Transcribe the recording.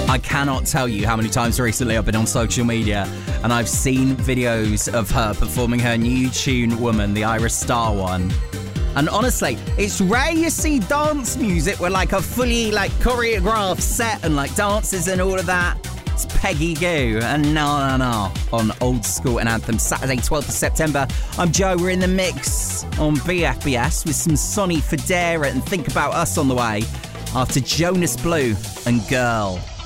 I cannot tell you how many times recently I've been on social media and I've seen videos of her performing her new tune, Woman, the Ira Star one. And honestly, it's rare you see dance music with like a fully like choreographed set and like dances and all of that. It's Peggy Gou and Na Na Na on Old School and Anthem, Saturday 12th of September. I'm Joe, we're in the mix on BFBS with some Sonny Fodera and Think About Us on the way after Jonas Blue and Girl.